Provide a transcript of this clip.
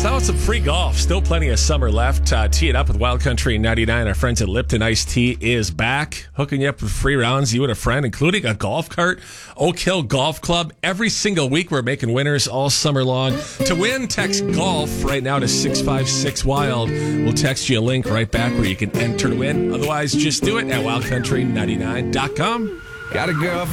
How about some free golf? Still plenty of summer left. Tee it up with Wild Country 99. Our friends at Lipton Iced Tea is back, hooking you up with free rounds, you and a friend, including a golf cart. Oak Hill Golf Club. Every single week we're making winners all summer long. To win, text GOLF right now to 656-WILD. We'll text you a link right back where you can enter to win. Otherwise, just do it at wildcountry99.com. Got a girl from